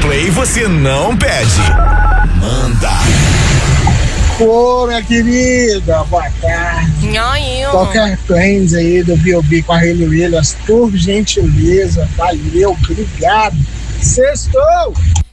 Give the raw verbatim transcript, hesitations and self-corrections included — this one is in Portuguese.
play você não perde. Manda. Ô, minha querida, boa tarde. Oi, Qualquer trends aí do B O B com a Hayley Williams, por gentileza, valeu, obrigado. Sextou!